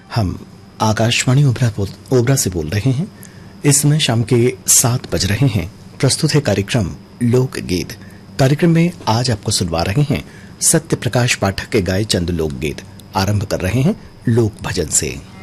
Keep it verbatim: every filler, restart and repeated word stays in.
हम आकाशवाणी ओबरा ओबरा से बोल रहे हैं। इस समय शाम के सात बज रहे हैं। प्रस्तुत है कार्यक्रम लोकगीत। कार्यक्रम में आज आपको सुनवा रहे हैं सत्य प्रकाश पाठक के गाए चंद लोकगीत। आरंभ कर रहे हैं लोक भजन से।